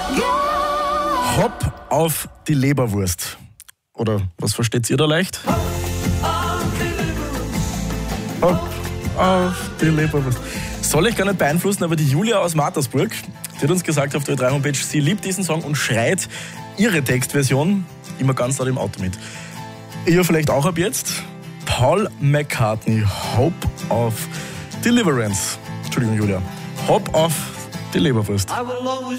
Hopp auf die Leberwurst. Oder was versteht ihr da leicht? Hopp auf die Leberwurst. Soll ich gar nicht beeinflussen, aber die Julia aus Mattersburg, die hat uns gesagt auf der Ö3-Homepage, sie liebt diesen Song und schreit ihre Textversion immer ganz laut im Auto mit. Ihr vielleicht auch ab jetzt? Paul McCartney, Hope of Deliverance. Entschuldigung, Julia. Hopp auf die Leberwurst.